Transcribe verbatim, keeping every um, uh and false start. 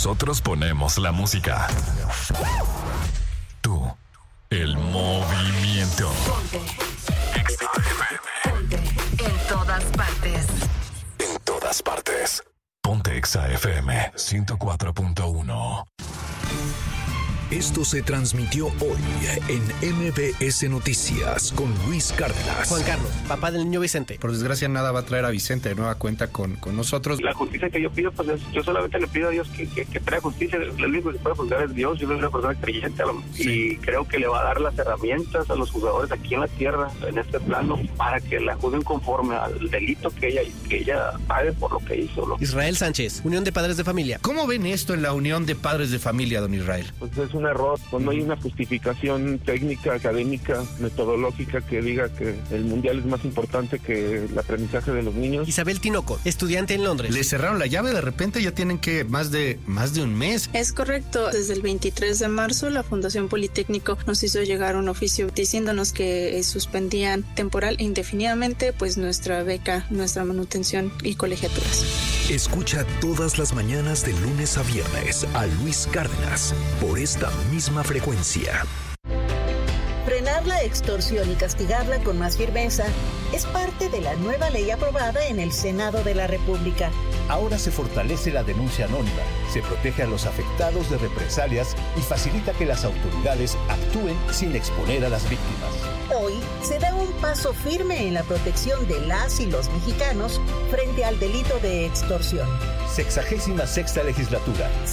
Nosotros ponemos la música. Tú, el movimiento. Ponte. Exa F M. Ponte. En todas partes. En todas partes. Ponte Exa F M ciento cuatro punto uno. Esto se transmitió hoy en M B S Noticias con Luis Cárdenas. Juan Carlos, papá del niño Vicente. Por desgracia, nada va a traer a Vicente de nueva cuenta con, con nosotros. La justicia que yo pido, pues es, yo solamente le pido a Dios que, que, que traiga justicia. El único que puede juzgar es Dios. Yo soy una persona creyente sí. y creo que le va a dar las herramientas a los juzgadores aquí en la tierra, en este plano, para que la juzguen conforme al delito que ella, que ella pague por lo que hizo. ¿no? Israel Sánchez, Unión de Padres de Familia. ¿Cómo ven esto en la Unión de Padres de Familia, don Israel? Pues es un error, pues no hay una justificación técnica, académica, metodológica que diga que el mundial es más importante que el aprendizaje de los niños. Isabel Tinoco, estudiante en Londres. Le cerraron la llave, de repente ya tienen que más de más de un mes. Es correcto, desde el veintitrés de marzo la Fundación Politécnico nos hizo llegar un oficio diciéndonos que eh, suspendían temporal e indefinidamente pues nuestra beca, nuestra manutención y colegiaturas. Escucha todas las mañanas de lunes a viernes a Luis Cárdenas por esta misma frecuencia. Frenar la extorsión y castigarla con más firmeza es parte de la nueva ley aprobada en el Senado de la República. Ahora se fortalece la denuncia anónima, se protege a los afectados de represalias y facilita que las autoridades actúen sin exponer a las víctimas. Hoy se da un paso firme en la protección de las y los mexicanos frente al delito de extorsión. Sexagésima sexta legislatura.